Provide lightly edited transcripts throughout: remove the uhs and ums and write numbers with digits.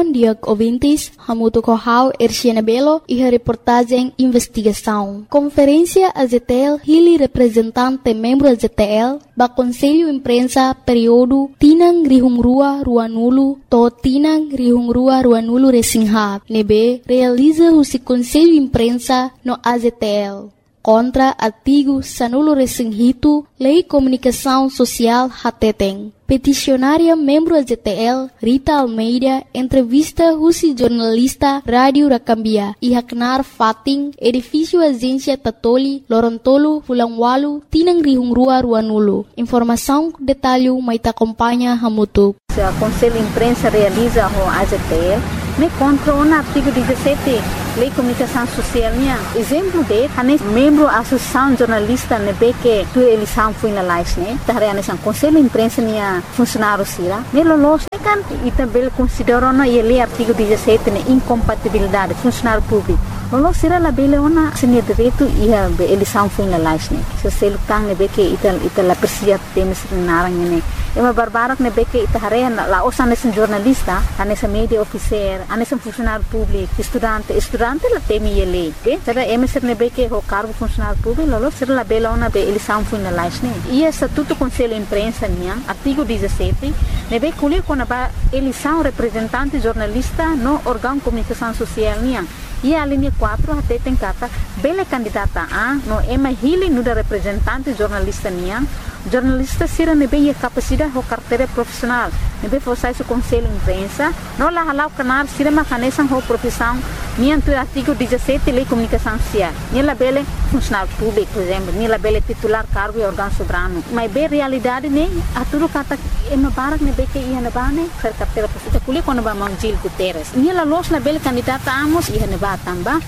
bom dia ouvintes, hamuto kohau Erciana Belo e a reportagem investigação. Conferência AZTL hili representante membro AZTL ba Conselho Imprensa período Tinang Rihungrua Ruanulu to Tinang Rihungrua Ruanulu Resinghat. Nebe realiza o Conselho Imprensa no AZTL. Contra artigo Sanulo Resinghito, Lei Comunicação Social Hateteng. Peticionária membro AZTL, Rita Almeida, entrevista Rusi jornalista Rádio Rakambia e Haknar Fating, edifício Agência Tatoli, Lorontolo, Fulangwalu, Tinang Rihungrua Ruanulu. Informação, detalhe, mas acompanha Hamutu. O Conselho Imprensa realiza o AZTL, me contra o artigo 17, Lei Comunicação Social. Exemplo de, membro da Associação Jornalista, que tu eleição foi na live, o Conselho Imprensa funcionário sira, melolos kan e também considerou na ele artigo 17 incompatibilidade funcionário público. Lolos sira la bele ona senia direito e a eleição foi na live, se se lutang que ita la persia temes narang ne. Ema barbarak ne que ita hare la osan esse jornalista, anessa media officer, anessa funcionário público, estudante la temi ele, será emeser ne que o cargo funcionário público, lolos sira la bele ona be eleição foi na live ne. E estatuto Conselho Imprensa artigo 17, ne be colhe quando a eleição representante jornalista no órgão comunicação social e a linha 4 até tem carta bela candidata a no ema hili no da representante jornalista jornalista sira nebe e capacidade ou carteira profissional nebe forçar o Conselho Imprensa no la halau canal sira macanesan ou profissão tu artigo 17 Lei Comunicação Social la bela funcionário público por exemplo la bela titular cargo e órgão soberano mas bem realidade a tudo kata ema barak nebe que ia na bane ser carteira profissional kuli quando ba Gil Guterres la los na bela candidata amos ia na tamba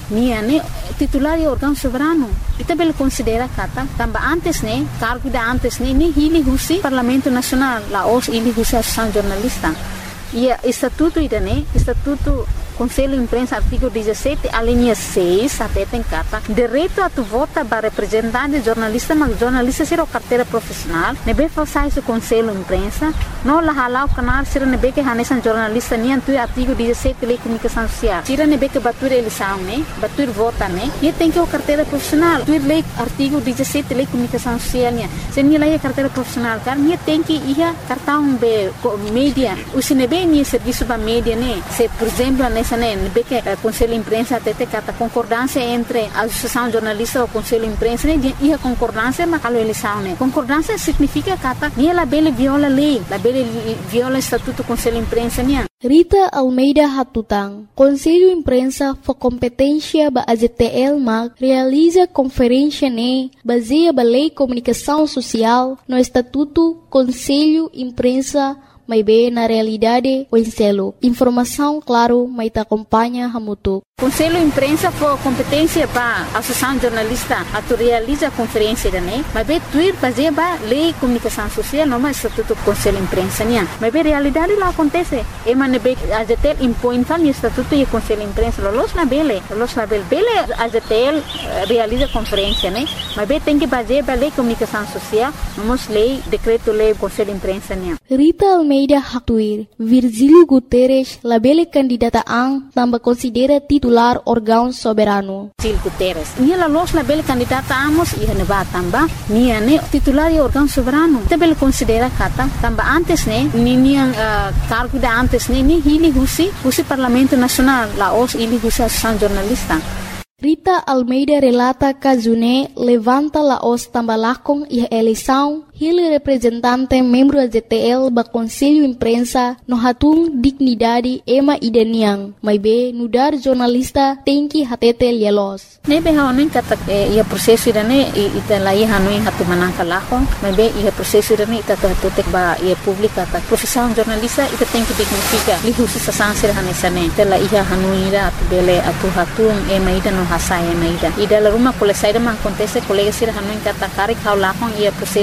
titular e órgão soberano ita bel considera kata tamba antes cargo da antes ni hili husi Parlamento Nacional la os hili husi Associação Jornalista e estatuto estatuto Conselho Imprensa artigo 17 a linha 6 até tem carta direito a tu vota para representante jornalista mas jornalista será carteira profissional nebe forçar o Conselho Imprensa não la halau canal será nebe que hanesan jornalista tu artigo 17 Lei Comunicação Social será nebe que batur eleição batur vota e tem que o carteira profissional tu lei artigo 17 Lei Comunicação Social se ni lei carteira profissional car ni tem que ia cartão be mídia o sinebe ni serviço ba mídia se por exemplo nessa que o Conselho Imprensa até tem concordância entre a Associação Jornalista e o Conselho Imprensa e a concordância mas a eleição concordância significa que ela bela viola a lei la bela viola o estatuto do Conselho Imprensa Rita Almeida Hatutang, Conselho Imprensa for competência ba AZTL mag realiza conferência baseia ba Lei Comunicação Social no Estatuto Conselho Imprensa mas bem na realidade o enselo. Informação, claro, mas te acompanha Hamutu. Conselho Imprensa for competência para a Associação Jornalista a tu realiza a conferência mas bem tuir baseia ba Lei Comunicação Social não mais Estatuto Conselho Imprensa mas bem realidade lá acontece e man bem a ZTL impõe tal Estatuto e Conselho Imprensa los na bele a ZTL realiza conferência mas bem tem que baseia ba Lei Comunicação Social vamos lei decreto lei Conselho Imprensa Rita Almeida Hatuir Virgílio Guterres la bele candidata também considera titular órgão soberano. Gil Guterres. La los la bela candidata amos e neba tamba titular e órgão soberano. Também considera kata tamba antes cargo da antes ni hili husi Parlamento Nacional la os hili husi Associação Jornalista. Rita Almeida relata que June levanta la os tambalakong e eleição hili representante membro AZTL ba Conselho Imprensa no hatung dignidade ema ideniang mas be nudar jornalista tem que hatete lielos nebe hanuin kata ia prosesso irane ita lai hanuin hatu manangka lahong mas be ia prosesso irane ita hatutek ba ia publika ta profissão jornalista ita tem que dignifica lihusi sa sansir hanesane tela ia hanuin ira atu bele atu hatung ema ida no hasai ema ida la rumah kole saida man acontece colega sira hanuin kata karik hau lahong ia prosesso dene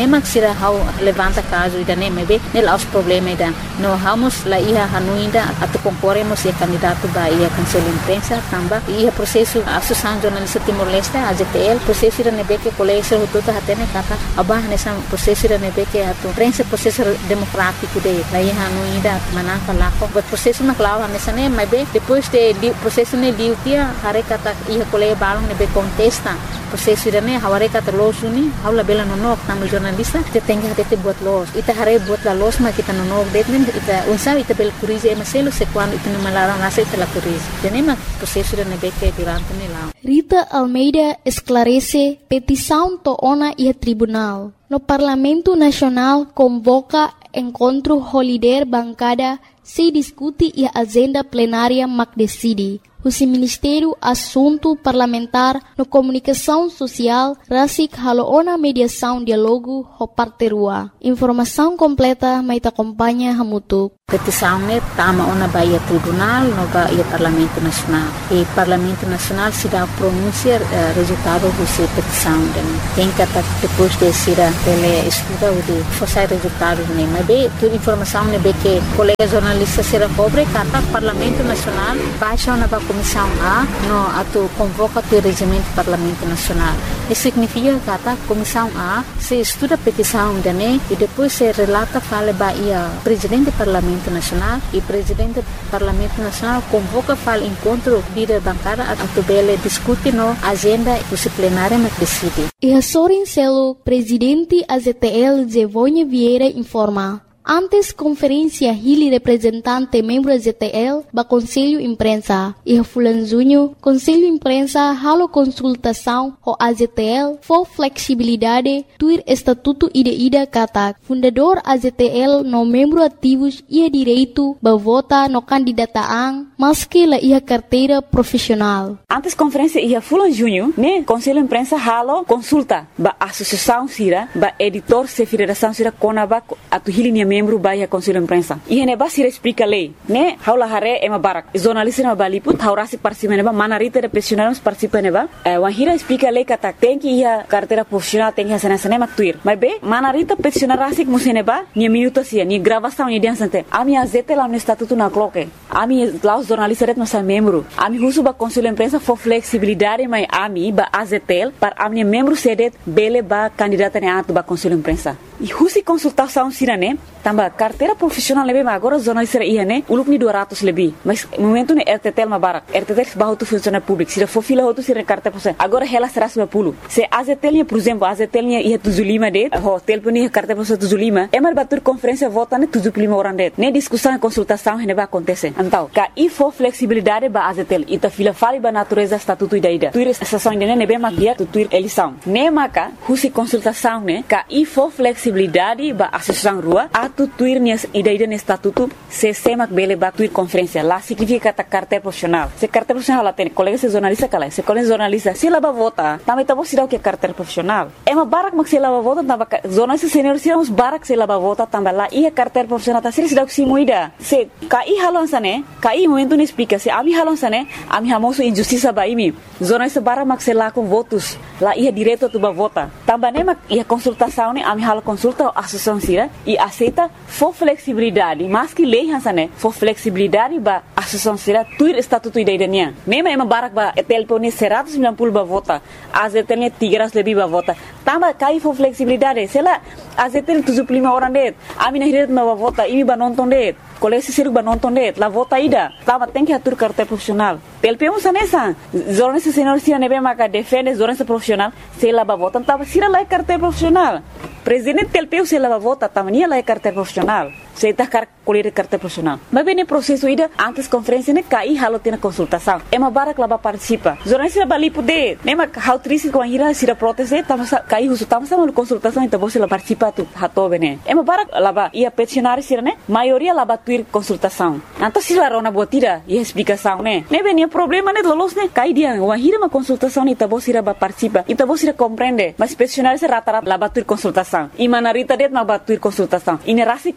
nema sira hau levanta caso ida nem be nel aos problema ida no vamos la ia hanuinda atu concorremos e candidato ba ia conselho imprensa tamba ia processo associação jornalista Timor-Leste AZTL processo ida nebe que colégio tudo hatene kata abah nessa processo ida nebe que atu prensa processo democrático de la ia hanuinda manaka lako but processo na clava nessa nem be depois de processo ne liu dia hare kata ia colégio balong nebe contesta processo ida ne haware kata losuni haula bela nonok tamu jornalista te tenga te buat los ita hare buat la los ma kita nonok detnen ita unsa ita bel curize maselo se quando ita no malaram nasa ita la curize tenema processo ida nebe que durante ne la Rita Almeida esclarece petição toona e tribunal. No Parlamento Nacional convoca encontro holiday bancada se discute e a agenda plenária mac decide. O Ministério Assunto Parlamentar no Comunicação Social rasik haloona mediação diálogo ho parterua. Informação completa mai te acompanha hamutuk. Petição ne tama ona baia tribunal no baia Parlamento Nacional. E Parlamento Nacional se dá pronúncia resultado dessa petição. Tem que depois de ser ele estuda o de forçar resultado ne. Mas bem, toda informação ne be que colega jornalista será pobre kata Parlamento Nacional baixa na Comissão A no atu convoca o regimento do Parlamento Nacional. Isso significa que a Comissão A se estuda a petição ne e depois se relata fala baia presidente do Parlamento Nacional e presidente do Parlamento Nacional convoca fala encontro líder bancada a tubele discute no agenda plenária mas decide. E a Sorin Celo, presidente AZTL Zevonha Vieira informa. Antes conferência Hili representante membro AZTL ba Conselho Imprensa e Fulan Junho Conselho Imprensa halo consultação o AZTL for flexibilidade tuir estatuto ida kata fundador AZTL no membro ativos ia direito ba vota no candidataan maski la ia carteira profissional. Antes conferência ia Fulan Junho ne Conselho Imprensa halo consulta ba associação sira ba editor se federação sira konaba atu Hili membro baia Conselho Imprensa. E ne ba sira explica lei, ne haula hare ema barak. Jornalista na baliput haurasi participa neba manarita de profissionais participa neba. Wan hira explica lei kata tem que ia carteira profissional tem que sana sana maktuir. Mas be manarita profissional rasik museneba ni minuto sia ni gravação ni diansante. Ami azete lá no estatuto na cloque. Ami lá os jornalistas ret nossa membro. Ami husu ba Conselho Imprensa for flexibilidade mai ami ba azetel para ami membro sedet bele ba candidata ne atu ba Conselho Imprensa. E husi consultação sira ne tamba carteira profissional lebe agora jornalista ia ne ulup ni 200 lebi mas momento ne RTTL mabarak RTTL bahu tu funcionário público sira for fila hotu sira carteira profissional agora ela será sobre pulo se AZTL por exemplo AZTL ia tuzulima de hotel puni carteira profissional tuzulima é mar batur conferência vota ne tuzulima orandet ne discussão e consultação ne vai acontecer então ka e for flexibilidade ba AZTL ita fila fali ba natureza estatuto ida tuir estação ne be magia tuir eleição ne maka husi consultação ne ka e for flexibilidade ba associação rua atu tuir nias ida ne estatuto se semak bele ba tuir conferência lá significa ta carteira profissional se carteira profissional lá tem colega se jornalista kala se colega jornalista se lá ba vota também tá você o que carteira profissional é uma barak mak se lá ba vota tamba jornalista senior se uns barak se lá ba vota tamba lá e carteira profissional tá se dá se muida se kai halonsa ne kai momento ne explica se ami halonsa ne ami hamoso injustiça ba imi jornalista barak mak se lá com votos lá ia direto tu ba vota tamba ne mak ia consultação ne ami halo consulta associação sira e aceita for flexibilidade mas que lei hansane for flexibilidade ba associação sira tuir estatuto idaiania nema ema barak ba telpone 190 ba vota azetene 300 lebih ba vota tamba kai for flexibilidade sela azetene 75 orang det ami nahiret ba vota imi ba nonton det kolesi siruk ba nonton det la vota ida tamba tem que atur carteira profissional telpemo sanesa jornalista senior sira nebe maka defende jornalista profissional sela ba vota tamba sira la carteira profissional presidente telpeu se lava vota tamania la carteira profissional se tá colher carteira profissional mas bem processo ida antes conferência ne cai halo tina consultação é uma barak laba participa jornalista bali poder nema how triste com a ira sira proteste tama cai husu tama sama consultação então você la participa tu hato bene é uma barak laba ia peticionário sira ne maioria laba tuir consultação então se la rona botira e explicação ne bem problema ne lolos ne cai dia uma ira uma consultação ne então você ba participa então você compreende mas peticionário se rata laba tuir consultação e manarita det ma batuir consultação e nerasi contra lei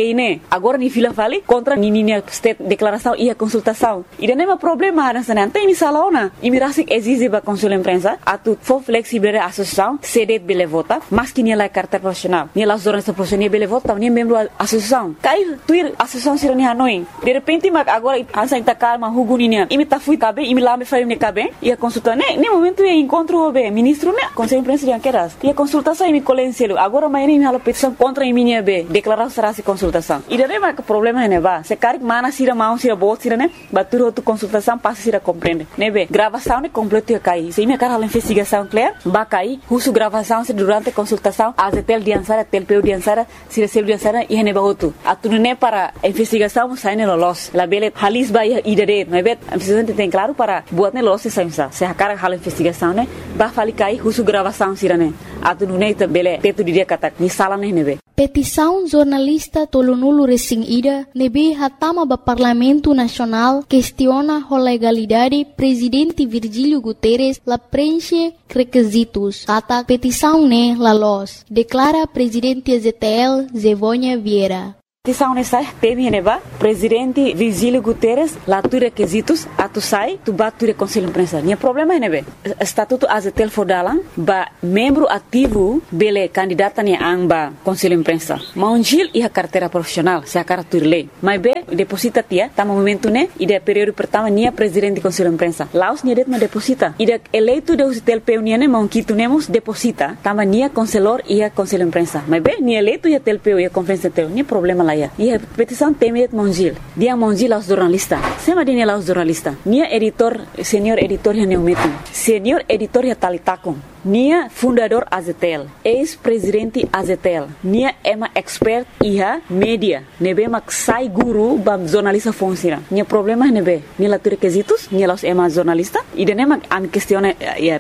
lei, né? Agora ni fila vale contra ni state declaração e a consultação. E não é problema nessa não tem salona. E me rasik exige ba conselho imprensa atu for flexible a associação cede bele vota, mas que ni la carta profissional. Ni la jornalista profissional bele vota, ni membro associação. Cai tuir associação sira ni Hanoi. De repente mag agora ansa ita calma huguninia. E me ta fui cabe, e me lá me faria ne cabe. E a consulta né, nem momento é encontro o ministro né, conselho imprensa de anqueras. E a consultação me colencelo. Agora amanhã me hala petição contra minha be, declarar será se consultação. E daí mas o problema é ba, se cari mana sira mão sira bot sira né, batur outra consultação passa sira compreende. Né be, gravação né completo ia cair. Se me cara a investigação clear, ba cair, uso gravação se durante a consultação, azetel diansara, telpeu diansara, se recebe diansara e neba outro. Atu né para a investigação sai no los. La bele halis ba idere, né be, a investigação tem claro para buat né los se se a cara a investigação né, ba fali cair, uso gravação sira né. Atu né bele teto dia kata ni sala né nebe. Petição jornalista tolonulu resing-ida nebe hatama ba Parlamento Nacional questiona a legalidade presidente Virgílio Guterres la preenche requisitos. Kata petição ne la los, declara presidente ZTL Zevônia Vieira. Petição nessa teme neba presidente Virgílio Guterres lá tu requisitos atu sai tu batu conselho imprensa. Nia problema nebe estatuto azetel fodalan ba membro ativo bele candidata ni amba conselho imprensa. Maunjil e a carteira profissional se a cara turle. Mas be deposita tia tá momento né e de período pertama nia presidente conselho imprensa. Laos nia det ma deposita. E de eleito de usitel peu nia mon quito nemos deposita tama nia conselor e a conselho imprensa. Mas be nia eleito e tel peu e a conferência teu nia problema lá. E a petição teme Monjil. Dia Monjil aos jornalistas. Sema dia aos jornalistas. Nia editor, senior editor ya neumetum. Senior editor ya talitakon. Nia fundador Azetel. Ex-presidente Azetel. Nia ema expert iha media. Nebe mak sai guru bam jornalista fonsira. Nia problema nebe. Nia la requisitos. Nia los ema jornalista. E de nema am questione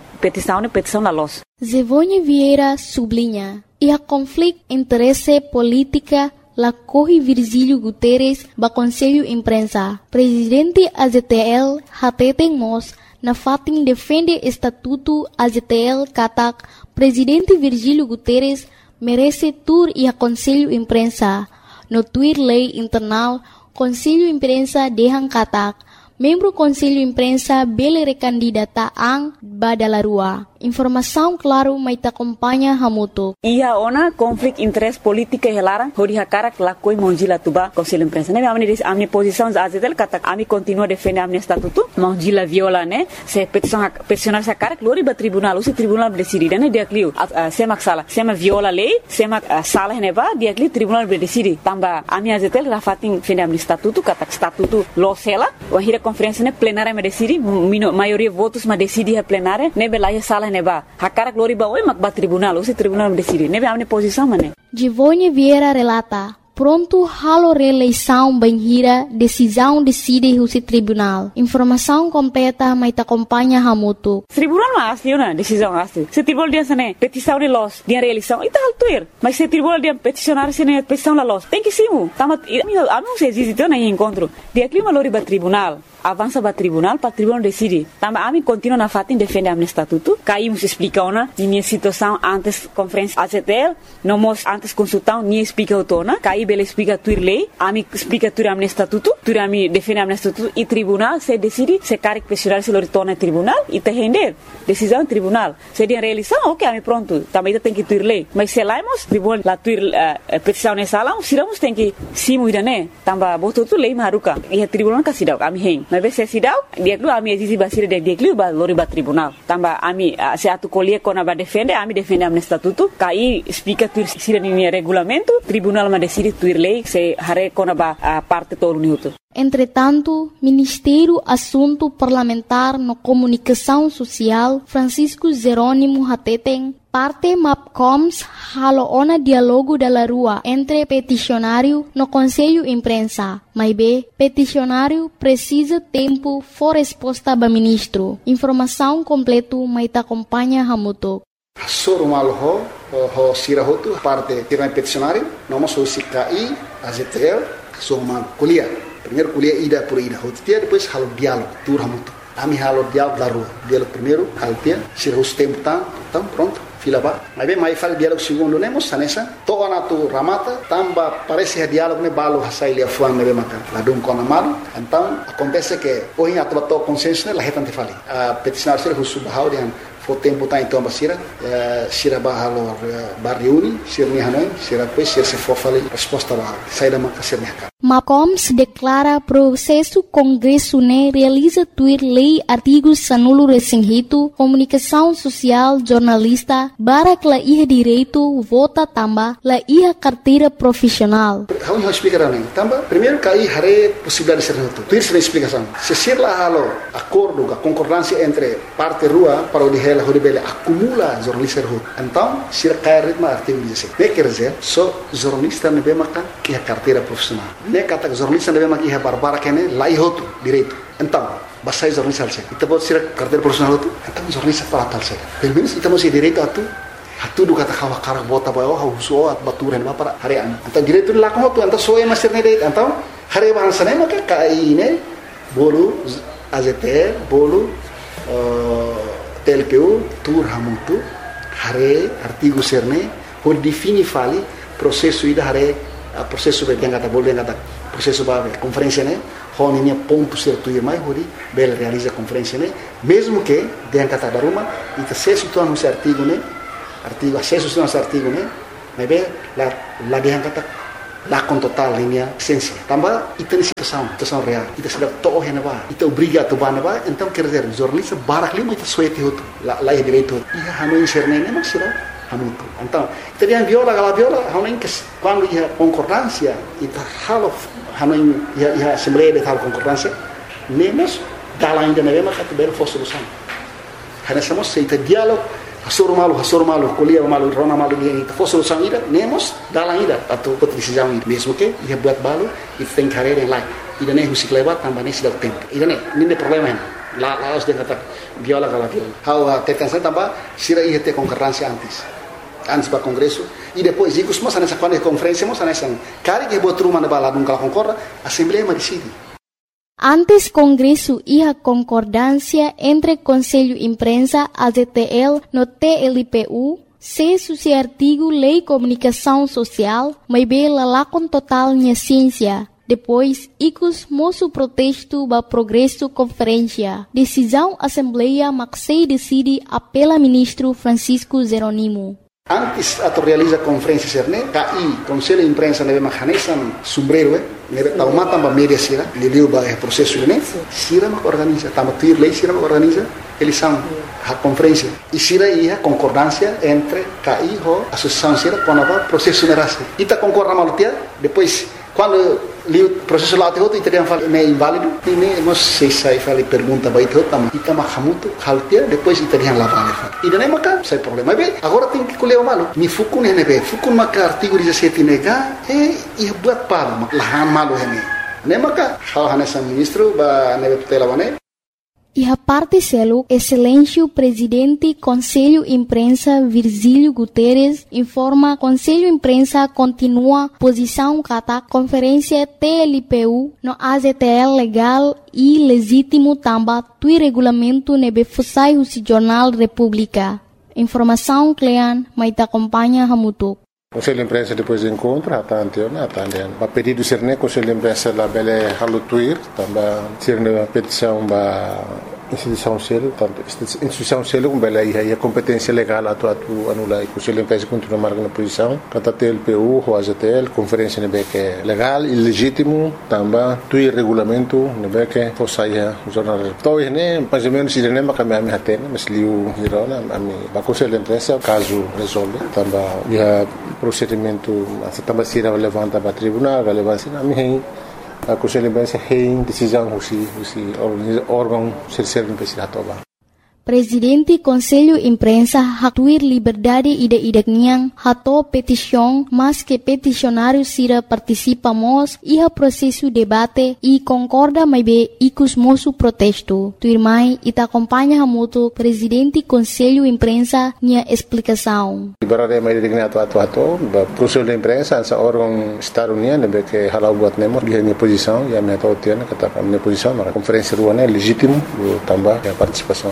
petição la los. Zevônia Vieira sublinha. E a conflito interesse política la corre Virgílio Guterres ba Conselho Imprensa. Presidente AZTL hateten mos na fatin defende estatuto AZTL katak Presidente Virgílio Guterres merece tur e a Conselho Imprensa. No tuir lei internal Conselho Imprensa dehan katak membro Conselho Imprensa bele recandidata ang badalarua. Informação claro mai ta acompanha hamuto. Ia ona conflito interesse política helara hori hakara la koi Monjila tuba Conselho Imprensa. Ne amni posição azetel kata ami continua defender amni estatuto. Monjila viola ne se peticionar sa cara glori ba tribunal, o tribunal decide ne dia clio. Sema sala, sema viola lei, sema sala ne ba dia clio tribunal decide. Tamba ami azetel la fatin defender amni estatuto kata estatuto lo sela, o hira conferência ne plenária me decide, maioria votos ma decide a plenária, ne belaia sala neba. Hakara glori ba oi mak ba tribunal, o tribunal me decide. Nebe amne posição mané. Zevônia Vieira relata. Pronto halo reeleição banhira, decisão decide o tribunal. Informação completa mai ta acompanha hamuto. Tribunal mas na decisão asli. Se tribunal dia sene petição de los, dia reeleição, ita altuir. Mas se tribunal dia peticionar sene petição la los, tem que simu. Tama amo se existe na encontro. Dia clima lori ba tribunal. Avança para tribunal decide. Tamba ami continua na fatin defende am estatuto. Caímos explica ona minha situação antes conferência AZTL, nomos antes consultão ni explica otona. Caí bele explica tuir lei, ami explica tuir am estatuto, tuir ami defende am estatuto e tribunal se decide se caric pessoal se retorna tribunal e te render decisão tribunal. Se dia reeleição, ok, ami pronto. Também tem que tuir lei. Mas se laimos tribunal la tuir petição nessa sala, siramos tem que simu idane. Tamba boto tu lei maruka. E a tribunal kasidau ami hen. Mas se sidau dia klu ami exisi basira dia klu ba lori ba tribunal tamba ami se atu colie kona ba defende ami defende am estatuto kai explica tuir sira ni regulamento tribunal ma decide tuir lei se hare kona ba parte todo minuto. Entretanto, Ministério Assunto Parlamentar no Comunicação Social, Francisco Jerônimo Hateten, parte MAPCOMS haloona diálogo da rua entre peticionário no Conselho Imprensa. Mas B, peticionário precisa tempo for resposta do ministro. Informação completo mai ta acompanha hamuto. Soro malho ho sirahotu parte tirai peticionário, nomos o CKI, AZTL, soman kuliah. Primeiro kuliah ida por ida, hotia depois halo diálogo, tur hamuto. Ami halo diálogo da rua. Diálogo primeiro, halo dia, sirahus tempo tão pronto. fila ba. Mas bem, mais fala diálogo segundo nemos sanesa. Toa na tu ramata, tamba parece que diálogo ne balo hasai lia fuan ne makan. Ladum kona malu. Então acontece que hoje a tua consciência la retante fali. A peticionar ser husu bahau dengan fo tempo tá então basira sira bahalo barriuni sirni hanoi sira pois se for fali resposta ba saída ma kasirni haka. Macoms declara processo Congresso ne realiza tuir lei artigos sanulo resinghito comunicação social jornalista barak la iha direito vota tamba la iha carteira profissional. Vamos explicar né tamba primeiro cai hare possibilidade de ser noto tuir sem explicação se ser la halo acordo a concordância entre parte rua para o de la horibele acumula jornalista rua então se cai ritmo artigo 16 quer dizer só jornalista ne bem makan que a carteira profissional ne kata jornalista ne bem makan iha barbara kene la ihoto direito então basai jornalista alse kita buat sira carteira profissional itu então jornalista para tal se pelo menos kita masih direito atu do kata kawa karak bota bayo hauso at baturen ba para harian então direito la ko tu então soe masir ne direito então hari bahasa ne maka kai ne bolu AZT bolu TLPU tur hamutu hare artigo serne por defini fali processo ida hare processo be kata bol kata processo ba conferência ne honinya ponto certo e mais hori bel realiza conferência ne mesmo que den kata daruma ita se situan no artigo ne artigo acesso no artigo ne mebe la den kata la com total linha essência também ita situação real ita sedap to hena ba ita obriga to bana ba então quer dizer jornalista barak lima ita suete hoto la direito ia hanu inserne ne mas será hamutu então ita dia viola hanu que quando ia concordância ita halo hanu ia assembleia de tal concordância nemos dala ainda ne ma kat ber fo solução hana somos ita diálogo hasur malu kuliah malu rona malu dia itu fo solução ida nemos dalam ida atau decisão ida mesmo que ia buat balu itu tem carreira em lain ida ne musik lewat tambah ne sudah tempo ida ne ini problema la harus dia kata viola how tekan saya tambah sira ia te concorrência antes para congresso e depois icos mas nessa quando conferência mas nessa cari que buat rumah na bala nunca concorda assembleia decide. Antes Congresso iha concordância entre Conselho Imprensa, AZTL, no TLPU, se suci artigo Lei Comunicação Social, mas bela lá com total minha ciência. Depois, icos moço protesto ba progresso conferência. Decisão Assembleia Maxei decide apela ministro Francisco Zeronimo. Antes ato realiza conferência serne, KI, Conselho de Imprensa nebe mahanesan sombrero, nebe taumatan ba media sira, liliu ba processo ne, sira mak organiza, tamatir lei sira mak organiza, eles são a conferência. E sira ia concordância entre KI ho associação sira com a processo nerase. Ita concorda malutia, depois quando o processo lá tem italiano fala é inválido e nem nós sei fala pergunta vai ter também ita mahamuto haltia depois italiano lá vale e não é maca sem problema bem agora tem que colher o malo ni fukun ne be fukun maca artigo 17 nega e buat palo lahan malo hene ne maca hal hanesa ministro ba nebe tutela bane. E a parte selo, excelêncio presidente Conselho Imprensa Virgílio Guterres informa Conselho Imprensa continua posição kata conferência TLPU no AZTL legal e legítimo tamba tui regulamento nebe fusai o Jornal República. Informação Clean, mas acompanha Hamutuk. Conselho de Imprensa depois do encontro, a pedido de Serne, Conselho de Imprensa lá bele halutuir, também Serne a petição da instituição selo, tanto instituição selo como bele aí a competência legal atu anula e Conselho de Imprensa continua marcando posição, kata TLPU, o AZTL, conferência nebe que legal e legítimo, também tui regulamento nebe que fosaia o jornal. Então né, mais ou menos Serne makami ami hatena, mas liu hirona ami ba Conselho de Imprensa caso resolve, também ia procedimento também se levanta para tribunal, relevância na minha a Conselho de Imprensa tem decisão o órgão serve para toba. Presidente Conselho Imprensa hatuir liberdade ide-idekniang hato petição, mas que peticionário sira participamos iha processo debate e concorda mais be icus moço protesto. Tuirmai ita acompanha hamuto Presidente Conselho Imprensa nia explicação. Liberdade mais idekniang hato Conselho de Imprensa essa órgão estado-união nebe que halau buat nemo dia minha posição e a minha tautiana kata minha posição na conferência ruana legítimo também a participação também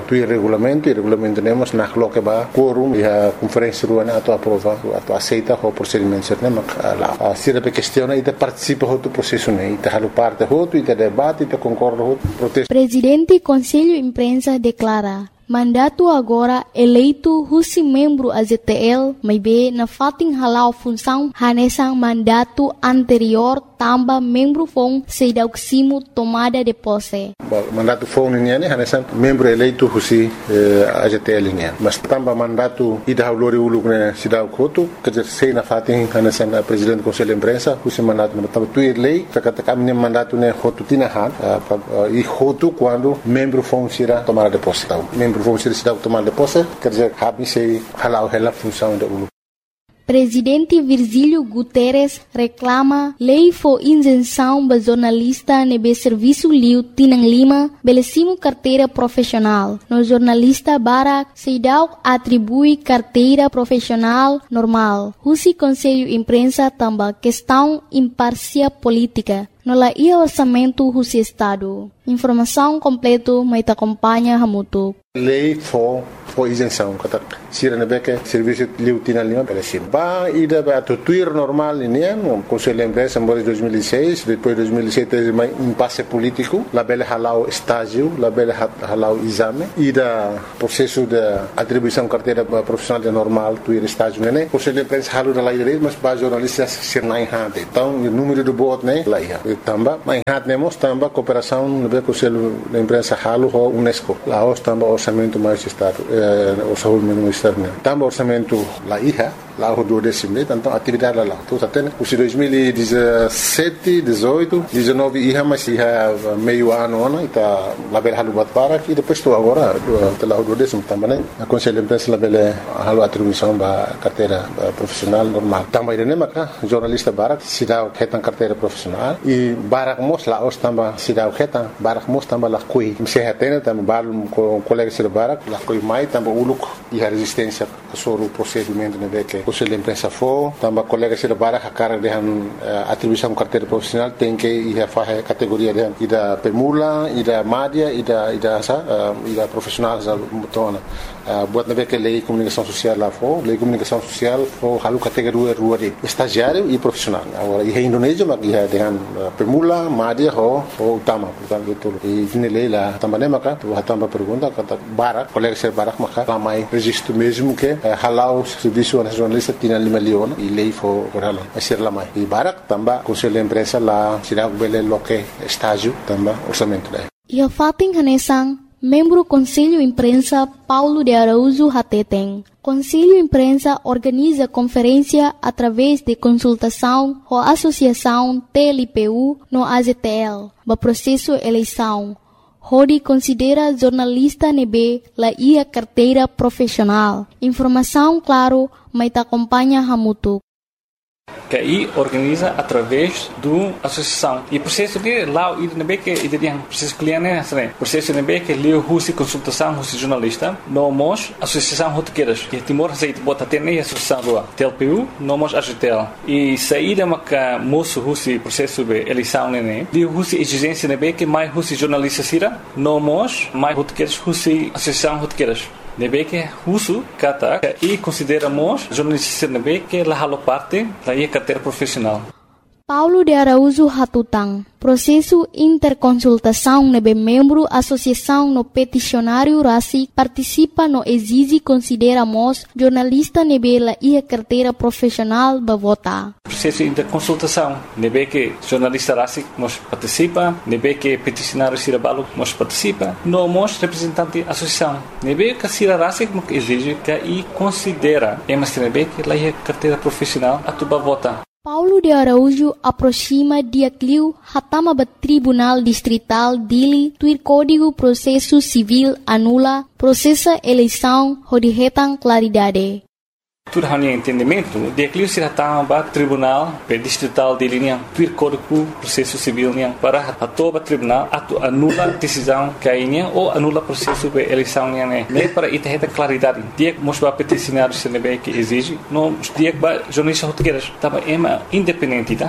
tuir regulamento, e regulamento temos na coloca ba quórum e a conferência ruana ato aprova, ato aceita o procedimento certo, lá. Se a questão e participa do processo, e halo parte e debate, e concorda protesto. Presidente Conselho Imprensa declara mandato agora eleito husi membro AZTL, mas be na fating halau função hanesang mandato anterior tamba membro fong sedauksimo tomada de posse. Mandato fong niya ni hanesang membro eleito husi AZTL niya. Mas tamba mandato ida haulori uluk na sidaw koto kajer sei na fating hanesang presidente Conselho Imprensa husi mandato na tamba tuir lei kakata kami mandato ne hotu tinahan e hotu quando membro fong sira tomada de posse. Vamos ser tomar de posse, quer dizer, se halau a função da ULU. Presidente Virgílio Guterres reclama lei for isenção ba jornalista nebe serviço liu Tinang Lima belecimo carteira profissional. No jornalista Barak Seidau atribui carteira profissional normal. Husi Conselho Imprensa tamba questão imparcial política. No la ia orçamento husi Estado. Informação completo mai acompanha Hamutu. Lei for isenção, kata sira na beke serviço liu Tinang Lima belecim. Ba ida ba tuir normal ini Conselho Imprensa em 2006, depois 2007 teve mais impasse político, la bele halau estágio, la bele halau exame, ida processo de atribuição carteira profissional de normal tuir estágio né. Conselho Imprensa halu da lei direito, mas ba jornalistas sir na hante. Então o número de voto né lá ia. Tamba, mas hante nemos tamba cooperação no Conselho da Imprensa halu ho UNESCO. Lá os tamba orçamento mais estado, orçamento mais externo. Tamba orçamento lá ia. Lá o 12º, então atividade lá. Então até os 2017, 18, 19 ia mas ia meio ano está lá bela halu bat para e depois estou agora lá o 12º também né. A Conselho de Imprensa lá bela halu atribuição da carteira profissional normal. Também né maca jornalista Barak se dá retan carteira profissional e Barak mos lá os também se dá retan Barak mos também lá coi. Se retena também bal com colega de Barak lá coi mais também uluk e a resistência sobre o procedimento né que Conselho de Imprensa for, também colegas de Barak a cara de atribuição de carteira profissional tem que ir a fazer categoria de da pemula, e da média, e da profissional da motona. Buat nabe que lei comunicação social lá for, lei comunicação social for halu categoria rua de estagiário e profissional. Agora e Indonésia mas ia dengan pemula, média ho utama, portanto tudo. E vine lei lá também maka, tu também pergunta kata Barak, colegas de Barak maka ramai registro mesmo que halau serviço nacionalista tinha 5 milhões e lei for halau. Ser lá mais. E Barak também Conselho de Imprensa lá será bele loque estágio também orçamento daí. E a fating hanesang membro Conselho Imprensa Paulo de Araújo Hateteng. Conselho Imprensa organiza conferência através de consultação com a Associação TLPU no AZTL, no processo eleição. Hodi considera jornalista nebe la ia carteira profissional. Informação claro, mas acompanha Hamutu. Que aí organiza através do associação e processo de lá e nebe que e de processo cliente né processo nebe que leu husi consultação husi jornalista nomos associação rotequeiras que Timor aceita bota ter nem associação rua TLPU nomos AZTL e saída maca moço husi processo de eleição né leu husi exigência nebe que mais husi jornalista sira nomos mais rotequeiras husi associação rotequeiras nebe que husu kata e consideramos jornalista nebe que la halo parte la ia carteira profissional. Paulo de Araújo Hatutang. Processo interconsultação nebe membro associação no peticionário RACI participa no exige consideramos jornalista nebe la ia carteira profissional ba vota. Processo interconsultação nebe que jornalista RACI nos participa, nebe que peticionário Sirabalo nos participa, nomos representante associação. Nebe que Sira RACI exige que e considera emas nebe que la ia carteira profissional atuba vota. Paulo de Araújo aproxima dia cliu hatama ba Tribunal Distrital dili tuir Código Processo Civil anula processa eleição hodihetan claridade. Tudo hanya entendimento dia cliu se hatama Tribunal Distrital de linha tuir Código Processo Civil para atoba tribunal atu anula decisão cainha ou anula processo de eleição né para itaheta claridade dia mosba peticionário CNB que exige no dia ba jornalista rotegueiras tava ema independente tá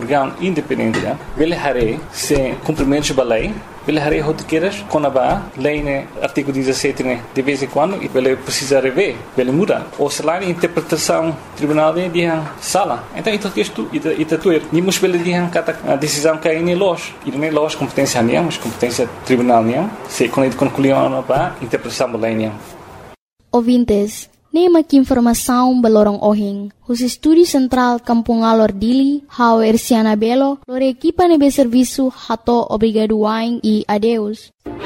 órgão independente, ele haré se cumprimento da lei, ele haré rotiqueiras quando a lei, né, artigo 17, né, de vez em quando, e ele precisa rever, ele muda. Ou se lá a interpretação tribunal de sala. Então, isto tuer. Nimos ele dihan kata a decisão que é loja. E não é loja competência nem, mas competência tribunal nem. Se quando concluíam para interpretação da lei nem. Ouvintes, nema que informação balorong ohing. Os estúdios central Kampung Alor Dili, hau Erciana Belo, lore equipa nebe serviço hato obrigado wain e adeus.